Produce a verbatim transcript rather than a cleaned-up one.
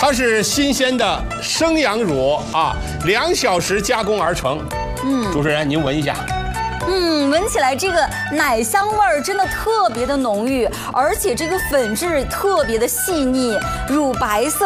它是新鲜的生羊乳啊，两小时加工而成。嗯，主持人您闻一下。 嗯，闻起来这个奶香味儿真的特别的浓郁，而且这个粉质特别的细腻，乳白色